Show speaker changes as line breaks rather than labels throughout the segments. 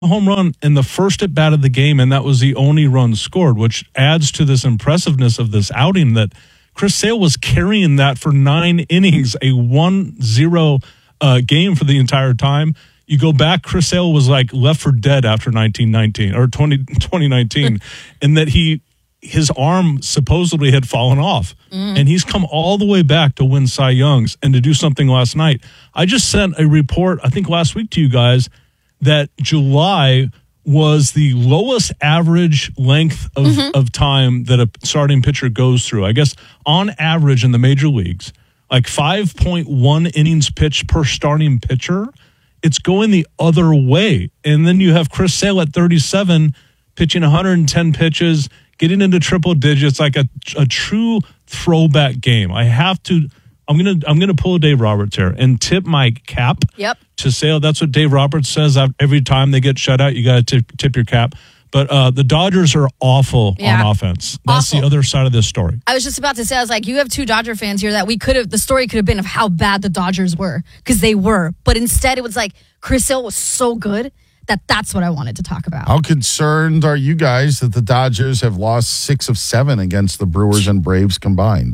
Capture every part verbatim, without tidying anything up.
home run in the first at bat of the game, and that was the only run scored, which adds to this impressiveness of this outing that Chris Sale was carrying that for nine innings, a one zero uh, game for the entire time. You go back, Chris Sale was like left for dead after nineteen nineteen or twenty, twenty nineteen, and that he his arm supposedly had fallen off, mm. and he's come all the way back to win Cy Youngs and to do something last night. I just sent a report, I think last week to you guys, that July was the lowest average length of, mm-hmm. of time that a starting pitcher goes through. I guess on average in the major leagues, like five point one innings pitched per starting pitcher. It's going the other way. And then you have Chris Sale at thirty-seven, pitching one hundred ten pitches, getting into triple digits, like a, a true throwback game. I have to, I'm going to I'm gonna pull a Dave Roberts here and tip my cap
yep.
to Sale. That's what Dave Roberts says. Every time they get shut out, you got to tip, tip your cap. But uh, the Dodgers are awful yeah. on offense. That's awful. The other side of this story.
I was just about to say, I was like, you have two Dodger fans here that we could have, the story could have been of how bad the Dodgers were, because they were. But instead, it was like, Chris Sale was so good that that's what I wanted to talk about.
How concerned are you guys that the Dodgers have lost six of seven against the Brewers and Braves combined?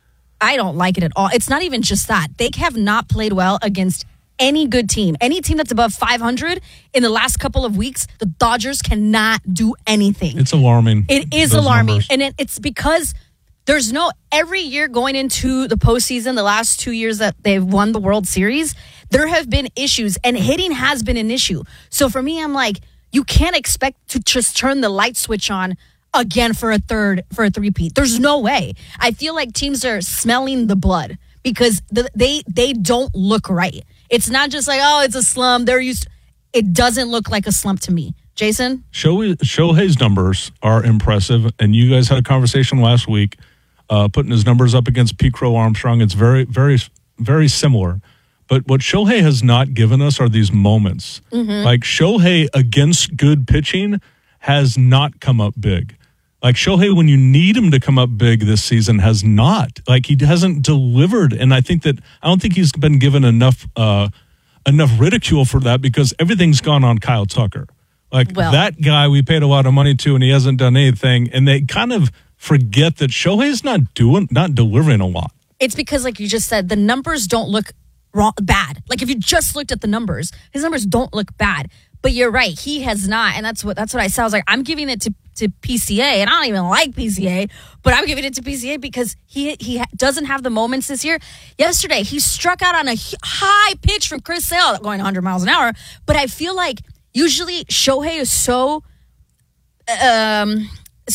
I don't like it at all. It's not even just that. They have not played well against any good team. Any team that's above five hundred in the last couple of weeks, the Dodgers cannot do anything.
It's alarming.
It is alarming. Numbers. And it, it's because there's no, every year going into the postseason, the last two years that they've won the World Series, there have been issues, and hitting has been an issue. So for me, I'm like, you can't expect to just turn the light switch on again for a third, for a three-peat. There's no way. I feel like teams are smelling the blood because the, they they don't look right. It's not just like, oh, it's a slump. They're used to, it doesn't look like a slump to me. Jason?
Shohei, Shohei's numbers are impressive, and you guys had a conversation last week uh, putting his numbers up against Pete Crow Armstrong. It's very, very, very similar. But what Shohei has not given us are these moments. Mm-hmm. Like Shohei against good pitching has not come up big. Like Shohei, when you need him to come up big this season, has not. Like he hasn't delivered, and I think that I don't think he's been given enough uh, enough ridicule for that because everything's gone on Kyle Tucker. Like well, that guy we paid a lot of money to, and he hasn't done anything, and they kind of forget that Shohei's not doing, not delivering a lot.
It's because, like you just said, the numbers don't look wrong, bad. Like if you just looked at the numbers, his numbers don't look bad. But you're right, he has not, and that's what that's what I said. I was like, I'm giving it to, to P C A, and I don't even like P C A, but I'm giving it to P C A because he he doesn't have the moments this year. Yesterday, he struck out on a high pitch from Chris Sale, going one hundred miles an hour. But I feel like usually Shohei is so um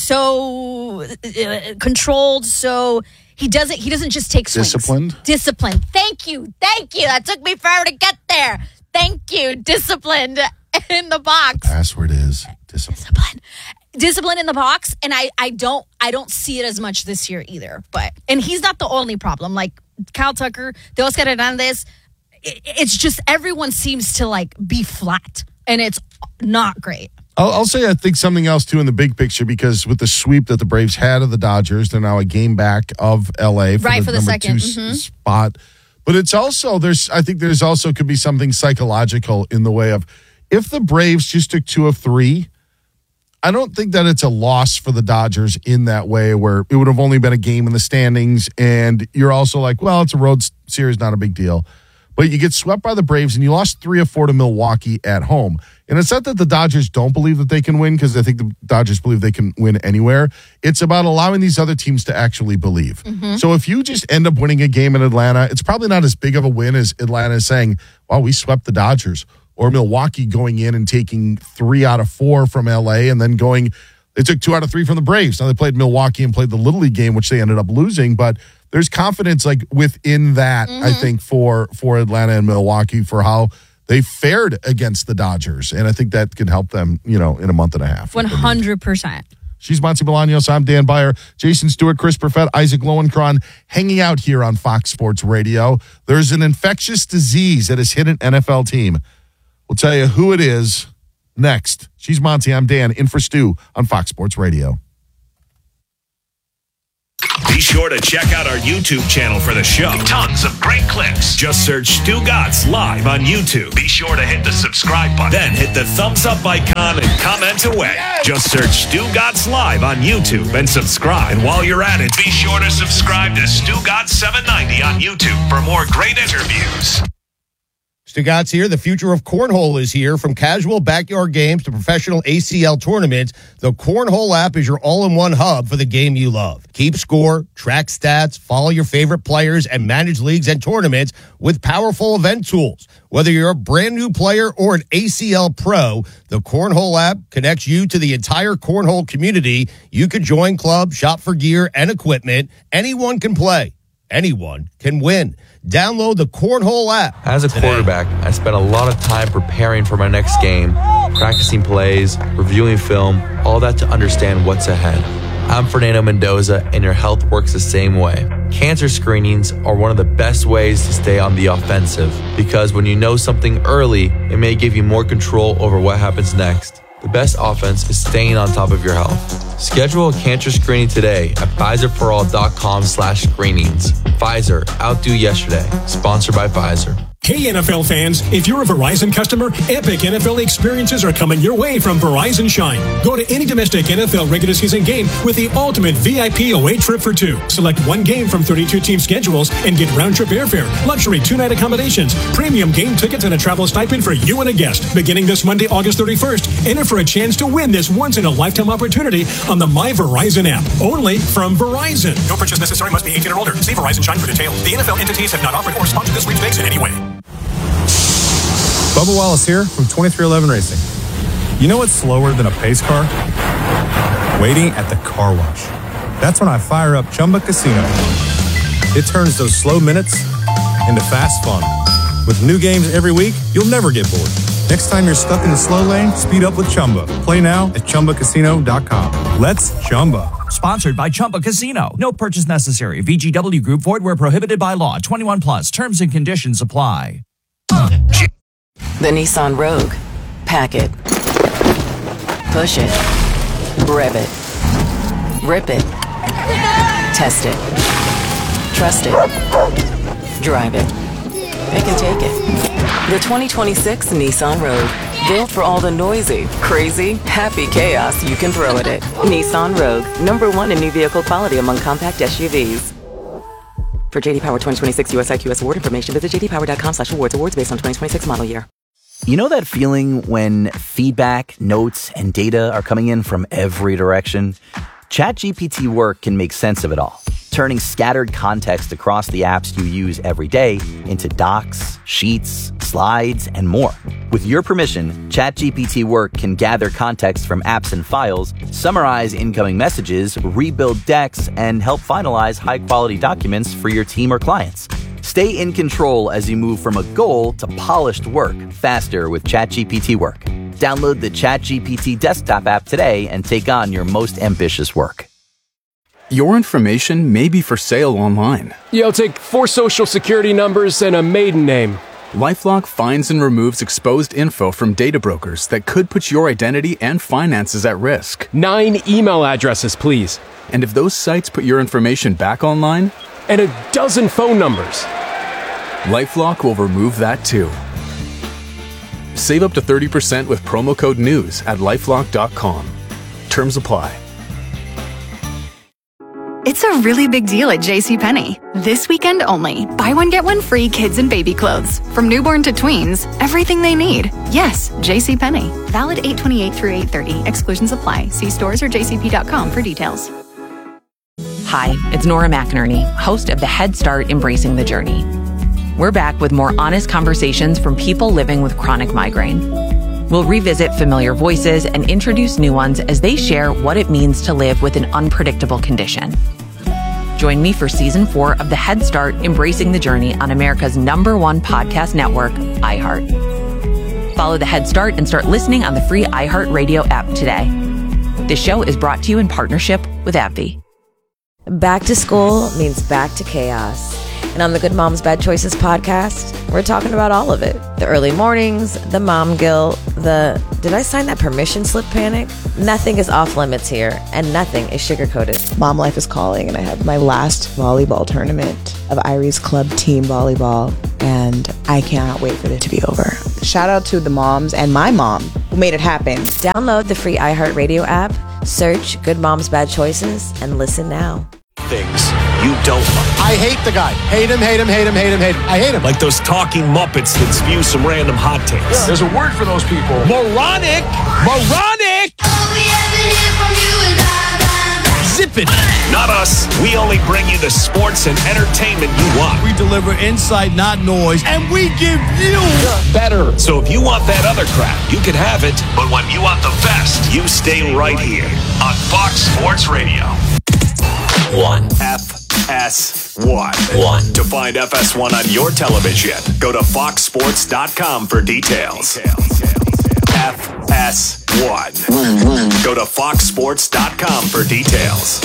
so uh, controlled, so he doesn't he doesn't just take swings.
Disciplined.
Disciplined. Thank you, thank you. That took me forever to get there. Thank you. Disciplined in the box.
Password is discipline.
Discipline. Discipline in the box, and I, I don't I don't see it as much this year either. But and he's not the only problem. Like Kyle Tucker, the Oscar Hernandez, it, it's just everyone seems to like be flat, and it's not great.
I'll, I'll say I think something else too in the big picture, because with the sweep that the Braves had of the Dodgers, they're now a game back of L A for
right
the
for the
number
second
two
mm-hmm.
spot. But it's also, there's, I think there's also could be something psychological in the way of, if the Braves just took two of three, I don't think that it's a loss for the Dodgers in that way, where it would have only been a game in the standings. And you're also like, well, it's a road series, not a big deal. But you get swept by the Braves and you lost three of four to Milwaukee at home. And it's not that the Dodgers don't believe that they can win, because I think the Dodgers believe they can win anywhere. It's about allowing these other teams to actually believe. Mm-hmm. So if you just end up winning a game in Atlanta, it's probably not as big of a win as Atlanta is saying, wow, we swept the Dodgers. Or Milwaukee going in and taking three out of four from L A and then going, they took two out of three from the Braves. Now they played Milwaukee and played the Little League game, which they ended up losing. But there's confidence like within that, mm-hmm. I think, for, for Atlanta and Milwaukee for how they fared against the Dodgers. And I think that can help them, you know, in a month and a half.
one hundred percent.
She's Monty Bolaños. I'm Dan Beyer. Jason Stewart, Chris Perfett, Isaac Lowenkron hanging out here on Fox Sports Radio. There's an infectious disease that has hit an N F L team. We'll tell you who it is next. She's Monty. I'm Dan, in for Stu on Fox Sports Radio.
Be sure to check out our YouTube channel for the show. Tons of great clips. Just search Stugotz Live on YouTube. Be sure to hit the subscribe button. Then hit the thumbs up icon and comment away. Just search Stugotz Live on YouTube and subscribe. And while you're at it, be sure to subscribe to Stugotz seven ninety on YouTube for more great interviews.
Stugotz here. The future of cornhole is here. From casual backyard games to professional A C L tournaments, the Cornhole app is your all-in-one hub for the game you love. Keep score, track stats, follow your favorite players, and manage leagues and tournaments with powerful event tools. Whether you're a brand new player or an A C L pro, the Cornhole app connects you to the entire cornhole community. You can join clubs, shop for gear and equipment. Anyone can play. Anyone can win. Download the Cornhole app.
As a quarterback, I spent a lot of time preparing for my next game, practicing plays, reviewing film, all that to understand what's ahead. I'm Fernando Mendoza, and your health works the same way. Cancer screenings are one of the best ways to stay on the offensive, because when you know something early, it may give you more control over what happens next. The best offense is staying on top of your health. Schedule a cancer screening today at Pfizerforall.com slash screenings. Pfizer, outdo yesterday. Sponsored by Pfizer.
Hey N F L fans, if you're a Verizon customer, epic N F L experiences are coming your way from Verizon Shine. Go to any domestic N F L regular season game with the ultimate V I P away trip for two. Select one game from thirty-two team schedules and get round-trip airfare, luxury two-night accommodations, premium game tickets, and a travel stipend for you and a guest. Beginning this Monday, August thirty-first, enter for a chance to win this once-in-a-lifetime opportunity on the My Verizon app, only from Verizon. No purchase necessary, must be eighteen or older. See Verizon Shine for details. The N F L entities have not offered or sponsored this sweepstakes in any way.
Bubba Wallace here from twenty-three eleven Racing. You know what's slower than a pace car? Waiting at the car wash. That's when I fire up Chumba Casino. It turns those slow minutes into fast fun. With new games every week, you'll never get bored. Next time you're stuck in the slow lane, speed up with Chumba. Play now at Chumba Casino dot com. Let's Chumba.
Sponsored by Chumba Casino. No purchase necessary. V G W Group. Void where prohibited by law. twenty-one plus. Terms and conditions apply.
The Nissan Rogue. Pack it. Push it. Rev it. Rip it. Test it. Trust it. Drive it. It can take it. The twenty twenty-six Nissan Rogue. Built for all the noisy, crazy, happy chaos you can throw at it. Nissan Rogue. Number one in new vehicle quality among compact S U Vs. For J D Power twenty twenty-six U S I Q S award information, visit j d power dot com slash awards. Awards based on twenty twenty-six model year.
You know that feeling when feedback, notes, and data are coming in from every direction? ChatGPT Work can make sense of it all, turning scattered context across the apps you use every day into docs, sheets, slides, and more. With your permission, ChatGPT Work can gather context from apps and files, summarize incoming messages, rebuild decks, and help finalize high-quality documents for your team or clients. Stay in control as you move from a goal to polished work faster with ChatGPT Work. Download the ChatGPT desktop app today and take on your most ambitious work.
Your information may be for sale online.
Yeah, I'll take four social security numbers and a maiden name.
LifeLock finds and removes exposed info from data brokers that could put your identity and finances at risk.
Nine email addresses, please.
And if those sites put your information back online?
And a dozen phone numbers.
LifeLock will remove that too. Save up to thirty percent with promo code NEWS at lifelock dot com. Terms apply.
It's a really big deal at JCPenney. This weekend only, buy one get one free kids and baby clothes. From newborn to tweens, everything they need. Yes, JCPenney. Valid eight twenty-eight through eight thirty. Exclusions apply. See stores or j c p dot com for details.
Hi, it's Nora McInerney, host of the Head Start Embracing the Journey. We're back with more honest conversations from people living with chronic migraine. We'll revisit familiar voices and introduce new ones as they share what it means to live with an unpredictable condition. Join me for season four of the Head Start Embracing the Journey on America's number one podcast network, iHeart. Follow the Head Start and start listening on the free iHeartRadio app today. This show is brought to you in partnership with AbbVie.
Back to school means back to chaos. And on the Good Moms Bad Choices podcast, we're talking about all of it. The early mornings, the mom guilt, the did I sign that permission slip panic? Nothing is off limits here, and nothing is sugar-coated.
Mom life is calling, and I have my last volleyball tournament of Irie's Club Team Volleyball, and I cannot wait for it to be over. Shout out to the moms and my mom who made it happen.
Download the free iHeartRadio app, search Good Moms Bad Choices, and listen now.
Things you don't like.
I hate the guy. Hate him, hate him, hate him, hate him, hate him. I hate him.
Like those talking Muppets that spew some random hot takes.
Yeah. There's a word for those people.
Moronic! Moronic! Zip it! Not us. We only bring you the sports and entertainment you want.
We deliver insight, not noise, and we give you
better. So if you want that other crap, you can have it. But when you want the best, you stay right here on Fox Sports Radio. One. F S one. One. To find F S one on your television, go to fox sports dot com for details. F S one. One, one. Go to fox sports dot com for details.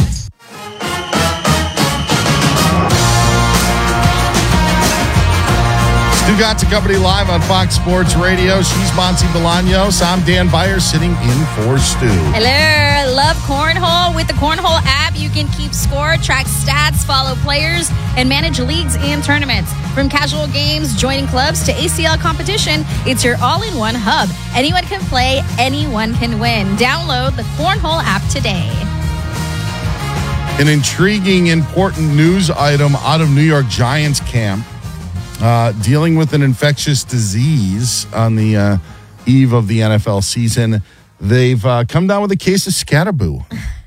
Stugotz and Company live on Fox Sports Radio. She's Monty Bolaños. I'm Dan Beyer sitting in for Stu.
Hello. Love Cornhole. With the Cornhole app, you can keep score, track stats, follow players, and manage leagues and tournaments. From casual games, joining clubs, to A C L competition, it's your all-in-one hub. Anyone can play, anyone can win. Download the Cornhole app today.
An intriguing, important news item out of New York Giants camp. Uh, dealing with an infectious disease on the uh, eve of the N F L season. They've uh, come down with a case of scatterboo.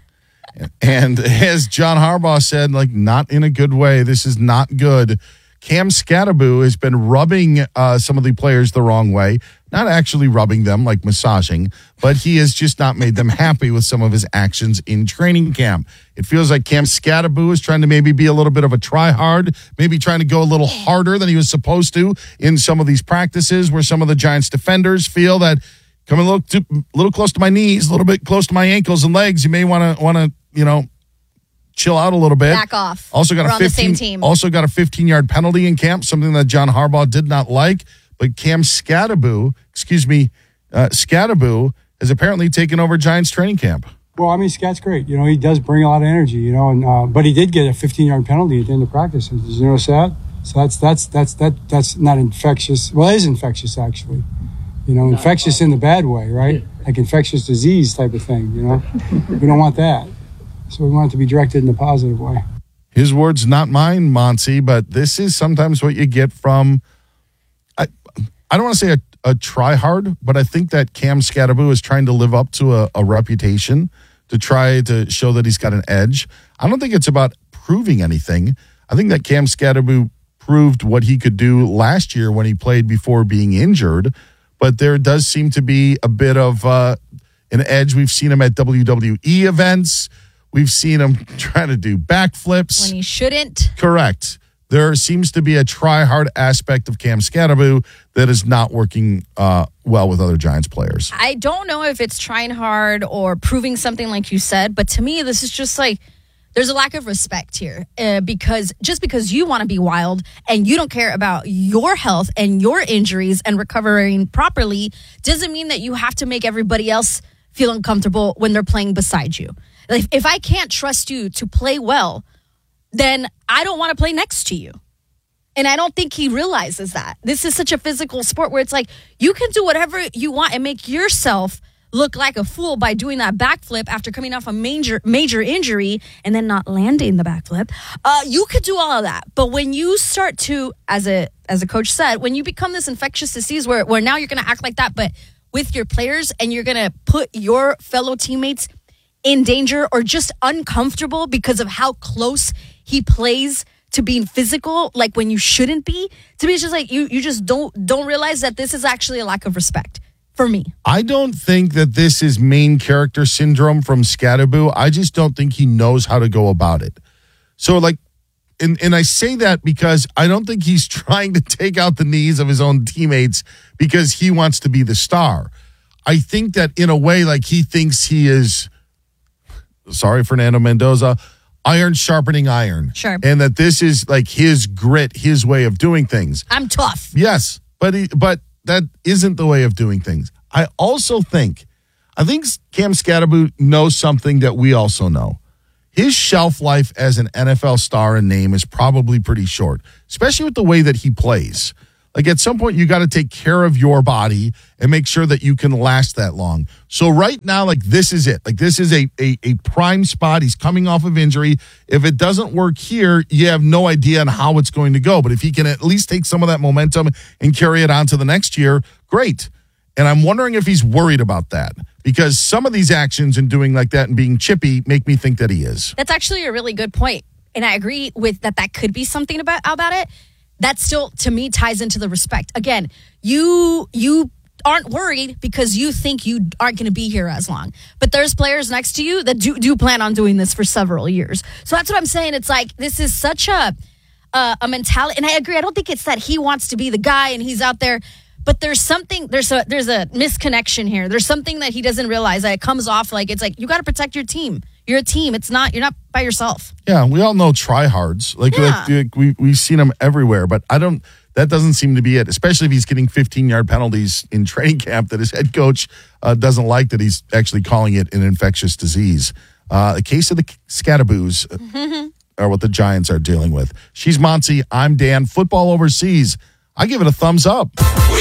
And as John Harbaugh said, like, not in a good way. This is not good. Cam Scatterboo has been rubbing uh, some of the players the wrong way. Not actually rubbing them, like massaging, but he has just not made them happy with some of his actions in training camp. It feels like Cam Scatterboo is trying to maybe be a little bit of a try-hard, maybe trying to go a little harder than he was supposed to in some of these practices where some of the Giants defenders feel that coming a little, too, a little close to my knees, a little bit close to my ankles and legs, you may want to, want to, you know, chill out a little bit.
Back off.
Also got
We're
a
on the
fifteen,
same team.
Also got a fifteen-yard penalty in camp, something that John Harbaugh did not like. But Cam Scatterboo, excuse me, uh, Scatterboo has apparently taken over Giants training camp.
Well, I mean, Scat's great. You know, he does bring a lot of energy. You know, and uh, but he did get a fifteen-yard penalty at the end of practice. Did you notice that? So that's that's that's that that's not infectious. Well, it is infectious actually. You know, infectious in the bad way, right? Like infectious disease type of thing. You know, we don't want that. So we want it to be directed in the positive way.
His words, not mine, Monty, but this is sometimes what you get from, I, I don't want to say a, a try-hard, but I think that Cam Scatterboo is trying to live up to a, a reputation to try to show that he's got an edge. I don't think it's about proving anything. I think that Cam Scatterboo proved what he could do last year when he played before being injured, but there does seem to be a bit of uh, an edge. We've seen him at W W E events. We've seen him try to do backflips.
When he shouldn't.
Correct. There seems to be a try-hard aspect of Cam Scatterboo that is not working uh, well with other Giants players.
I don't know if it's trying hard or proving something like you said, but to me, this is just like, there's a lack of respect here uh, because just because you want to be wild and you don't care about your health and your injuries and recovering properly doesn't mean that you have to make everybody else feel uncomfortable when they're playing beside you. Like, if I can't trust you to play well, then I don't want to play next to you. And I don't think he realizes that. This is such a physical sport where it's like, you can do whatever you want and make yourself look like a fool by doing that backflip after coming off a major major injury and then not landing the backflip. Uh, you could do all of that. But when you start to, as a as a coach said, when you become this infectious disease where, where now you're going to act like that, but with your players and you're going to put your fellow teammates in danger or just uncomfortable because of how close he plays to being physical, like when you shouldn't be, to me it's just like you you just don't don't realize that this is actually a lack of respect for me.
I don't think that this is main character syndrome from Scatterboo. I just don't think he knows how to go about it. So like, and, and I say that because I don't think he's trying to take out the knees of his own teammates because he wants to be the star. I think that in a way, like he thinks he is, sorry, Fernando Mendoza, iron sharpening iron.
Sure.
And that this is like his grit, his way of doing things.
I'm tough.
Yes, but he, but that isn't the way of doing things. I also think, I think Cam Skattebo knows something that we also know. His shelf life as an N F L star and name is probably pretty short, especially with the way that he plays. Like at some point, you got to take care of your body and make sure that you can last that long. So right now, like this is it. Like this is a, a, a prime spot. He's coming off of injury. If it doesn't work here, you have no idea on how it's going to go. But if he can at least take some of that momentum and carry it on to the next year, great. And I'm wondering if he's worried about that, because some of these actions and doing like that and being chippy make me think that he is.
That's actually a really good point. And I agree with that. That could be something about, about it. That still, to me, ties into the respect. Again, you you aren't worried because you think you aren't going to be here as long. But there's players next to you that do, do plan on doing this for several years. So that's what I'm saying. It's like, this is such a, a, a mentality. And I agree. I don't think it's that he wants to be the guy and he's out there. But there's something, there's a there's a misconnection here. There's something that he doesn't realize that it comes off like, it's like, you got to protect your team. You're a team. It's not, you're not by yourself.
Yeah, we all know tryhards. Like,
Yeah.
like we, we've seen them everywhere, but I don't, that doesn't seem to be it, especially if he's getting fifteen-yard penalties in training camp that his head coach uh, doesn't like, that he's actually calling it an infectious disease. Uh, the case of the Skattebos
Mm-hmm.
are what the Giants are dealing with. She's Monty. I'm Dan. Football overseas. I give it a thumbs up.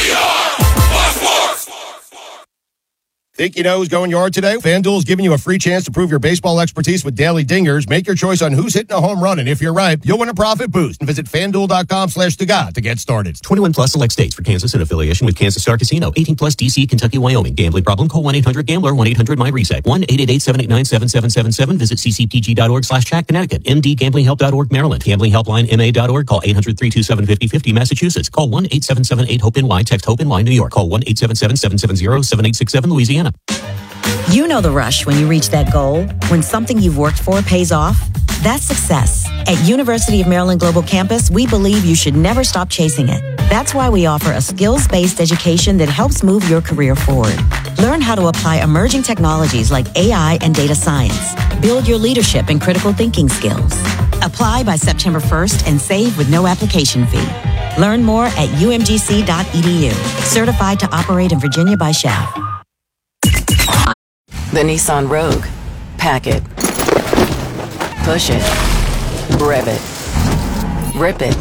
Think you know who's going yard today? FanDuel's giving you a free chance to prove your baseball expertise with daily dingers. Make your choice on who's hitting a home run, and if you're right, you'll win a profit boost. And visit FanDuel.com slash Stugat to get started.
twenty-one plus select states for Kansas in affiliation with Kansas Star Casino. eighteen plus D C, Kentucky, Wyoming. Gambling problem? Call one eight hundred gambler, one eight hundred my reset. one eight eight eight, seven eight nine, seven seven seven seven. Visit ccpg.org slash chat Connecticut. M D Gambling Help dot org Maryland. Gambling Helpline M A dot org. Call eight hundred, three two seven, five oh five oh Massachusetts. Call one eight seven seven eight, hope N Y. Text HOPE N Y New York. Call one eight seven seven, seven seven zero, seven eight six seven Louisiana.
You know the rush when you reach that goal, when something you've worked for pays off. That's success. At University of Maryland Global Campus, we believe you should never stop chasing it. That's why we offer a skills-based education that helps move your career forward. Learn how to apply emerging technologies like A I and data science. Build your leadership and critical thinking skills. Apply by September first and save with no application fee. Learn more at u m g c dot e d u. Certified to operate in Virginia by S H A F.
The Nissan Rogue. Pack it. Push it. Rev it. Rip it.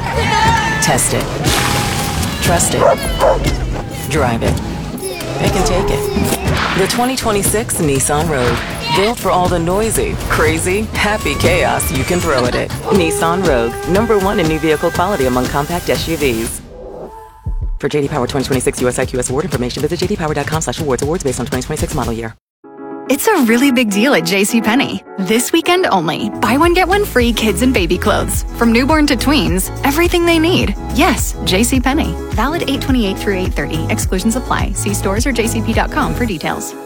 Test it. Trust it. Drive it. It can take it. The twenty twenty-six Nissan Rogue. Built for all the noisy, crazy, happy chaos you can throw at it. Nissan Rogue. Number one in new vehicle quality among compact S U Vs. For J D Power twenty twenty-six U S I Q S award information, visit j d power dot com slash awards. Awards based on twenty twenty-six model year.
It's a really big deal at JCPenney. This weekend only. Buy one, get one free kids and baby clothes. From newborn to tweens, everything they need. Yes, JCPenney. Valid eight twenty-eight through eight thirty. Exclusions apply. See stores or j c p dot com for details.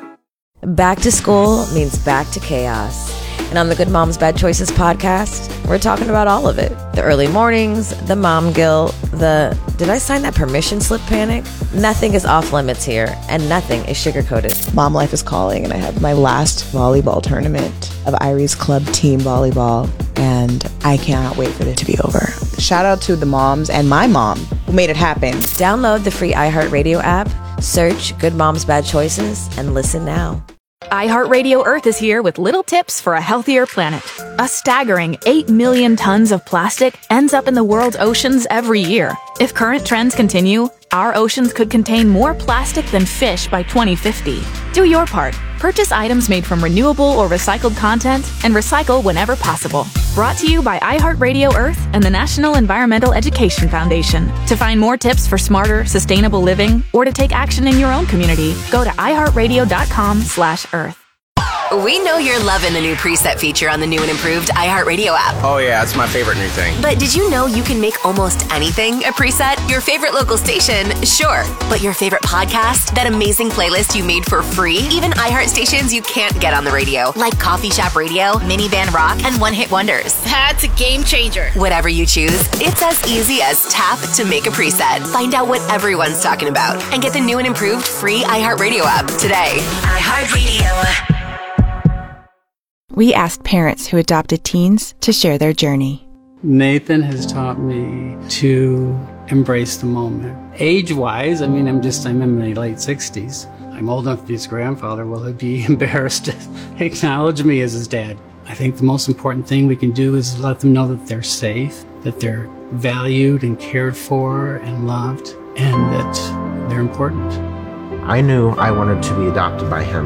Back to school means back to chaos. And on the Good Moms Bad Choices podcast, we're talking about all of it. The early mornings, the mom guilt, the did I sign that permission slip panic? Nothing is off limits here, and nothing is sugar-coated.
Mom life is calling, and I have my last volleyball tournament of Iris Club Team Volleyball, and I cannot wait for it to be over. Shout out to the moms and my mom who made it happen.
Download the free iHeartRadio app, search Good Moms Bad Choices, and listen now.
iHeartRadio Earth is here with little tips for a healthier planet. A staggering eight million tons of plastic ends up in the world's oceans every year. If current trends continue, our oceans could contain more plastic than fish by twenty fifty. Do your part. Purchase items made from renewable or recycled content and recycle whenever possible. Brought to you by iHeartRadio Earth and the National Environmental Education Foundation. To find more tips for smarter, sustainable living or to take action in your own community, go to iHeartRadio.com slash Earth.
We know you're loving the new preset feature on the new and improved iHeartRadio app.
Oh yeah, it's my favorite new thing.
But did you know you can make almost anything a preset? Your favorite local station, sure. But your favorite podcast? That amazing playlist you made for free? Even iHeart stations you can't get on the radio, like Coffee Shop Radio, Minivan Rock, and One Hit Wonders. That's a game changer. Whatever you choose, it's as easy as tap to make a preset. Find out what everyone's talking about and get the new and improved free iHeartRadio app today. iHeartRadio.
we asked parents who adopted teens to share their journey.
Nathan has taught me to embrace the moment. Age-wise, I mean, I'm just, I'm in my late sixties. I'm old enough to be his grandfather. Will he be embarrassed to acknowledge me as his dad? I think the most important thing we can do is let them know that they're safe, that they're valued and cared for and loved, and that they're important.
I knew I wanted to be adopted by him